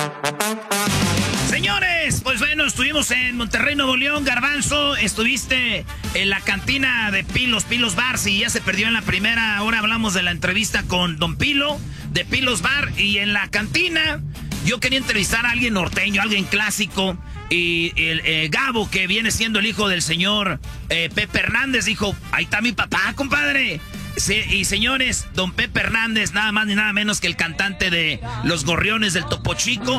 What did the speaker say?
Señores, pues bueno, estuvimos en Monterrey, Nuevo León. Garbanzo, estuviste en la cantina de Pilos Bar. Si ya se perdió en la primera hora, hablamos de la entrevista con Don Pilo, de Pilos Bar. Y en la cantina, yo quería entrevistar a alguien norteño, alguien clásico. Y el Gabo, que viene siendo el hijo del señor Pepe Hernández, dijo, ahí está mi papá, compadre. Sí, y señores, don Pepe Hernández, nada más ni nada menos que el cantante de Los Gorriones del Topo Chico.